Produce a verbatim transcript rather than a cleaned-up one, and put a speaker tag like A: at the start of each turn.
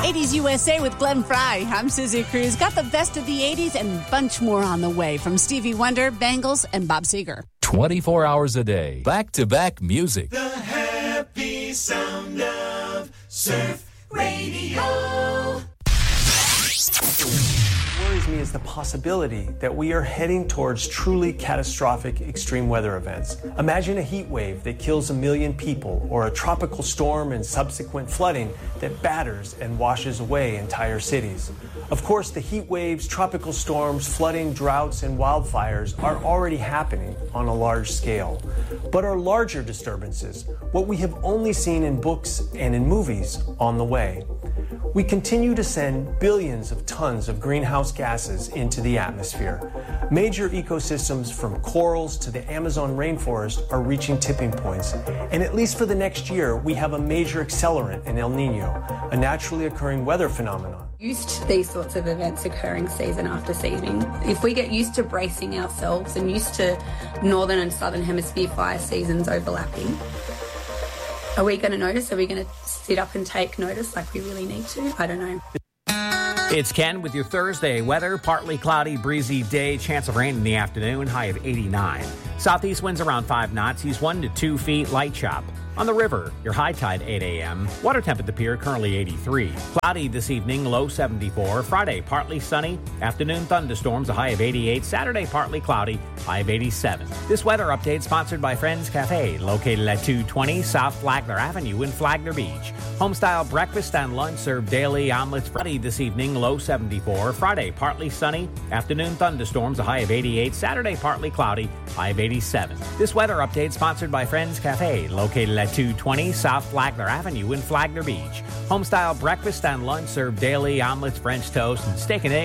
A: eighties U S A with Glenn Fry. I'm Susie Cruz. Got the best of the eighties and a bunch more on the way from Stevie Wonder, Bangles, and Bob Seger.
B: twenty-four hours a day. Back-to-back music.
C: The happy sound of Surf Radio.
D: What worries me is the possibility that we are heading towards truly catastrophic extreme weather events. Imagine a heat wave that kills a million people, or a tropical storm and subsequent flooding that batters and washes away entire cities. Of course, the heat waves, tropical storms, flooding, droughts, and wildfires are already happening on a large scale. But are larger disturbances, what we have only seen in books and in movies, on the way? We continue to send billions of tons of greenhouse gases into the atmosphere. Major ecosystems from corals to the Amazon rainforest are reaching tipping points. And at least for the next year, we have a major accelerant in El Nino, a naturally occurring weather phenomenon.
E: Used to these sorts of events occurring season after season. If we get used to bracing ourselves and used to northern and southern hemisphere fire seasons overlapping, are we going to notice? Are we going to sit up and take notice like we really need to? I don't know.
F: It's Ken with your Thursday weather. Partly cloudy, breezy day. Chance of rain in the afternoon. High of eighty-nine. Southeast winds around five knots. Seas one to two feet. Light chop. On the river, your high tide eight a.m. Water temp at the pier currently eighty-three. Cloudy this evening, low seventy-four. Friday, partly sunny. Afternoon thunderstorms, a high of eighty-eight. Saturday, partly cloudy, high of eighty-seven. This weather update sponsored by Friends Cafe, located at two twenty South Flagler Avenue in Flagler Beach. Homestyle breakfast and lunch served daily. Omelets Friday this evening, low seventy-four. Friday, partly sunny. Afternoon thunderstorms, a high of eighty-eight. Saturday, partly cloudy, high of eighty-seven. This weather update sponsored by Friends Cafe, located at two twenty South Flagler Avenue in Flagler Beach. Homestyle breakfast and lunch served daily. Omelets, French toast, and steak and eggs.